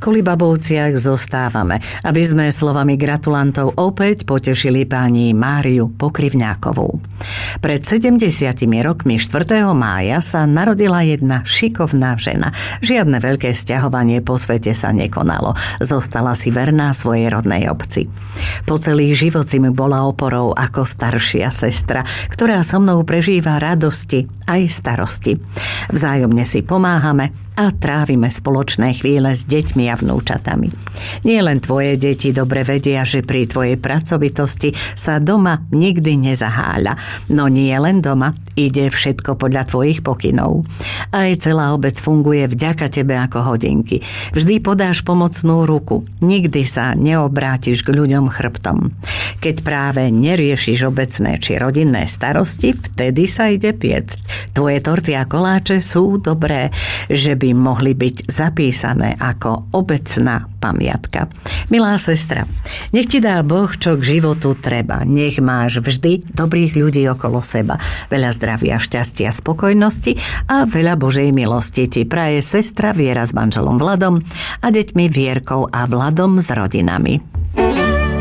Kolibabovciach zostávame, aby sme slovami gratulantov opäť potešili pani Máriu Pokrivňákovú. Pred 70 rokmi 4. mája sa narodila jedna šikovná žena. Žiadne veľké sťahovanie po svete sa nekonalo. Zostala si verná svojej rodnej obci. Po celý život si mi bola oporou ako staršia sestra, ktorá so mnou prežíva radosti aj starosti. Vzájomne si pomáhame a trávime spoločné chvíle s deťmi a vnúčatami. Nie len tvoje deti dobre vedia, že pri tvojej pracovitosti sa doma nikdy nezaháľa. No nie len doma, ide všetko podľa tvojich pokynov. Aj celá obec funguje vďaka tebe ako hodinky. Vždy podáš pomocnú ruku. Nikdy sa neobrátiš k ľuďom chrbtom. Keď práve neriešiš obecné či rodinné starosti, vtedy sa ide piecť. Tvoje torty a koláče sú dobré, že by mohli byť zapísané ako obecná pamiatka. Milá sestra, nech ti dá Boh, čo k životu treba. Nech máš vždy dobrých ľudí okolo seba. Veľa zdravia, šťastia, spokojnosti a veľa Božej milosti ti praje sestra Viera s manželom Vladom a deťmi Vierkou a Vladom s rodinami.